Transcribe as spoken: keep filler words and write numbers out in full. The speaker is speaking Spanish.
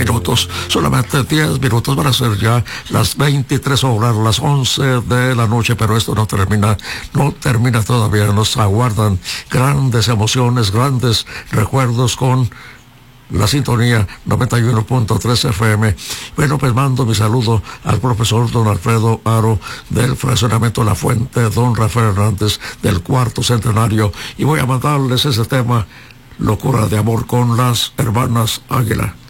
minutos, solamente diez minutos, van a ser ya las veintitrés horas, las once de la noche, pero esto no termina, no termina todavía, nos aguardan grandes emociones, grandes recuerdos con la sintonía noventa y uno punto tres F M. Bueno, pues mando mi saludo al profesor don Alfredo Aro del fraccionamiento La Fuente, don Rafael Hernández del cuarto centenario, y voy a mandarles ese tema, Locura de Amor, con las hermanas Águila.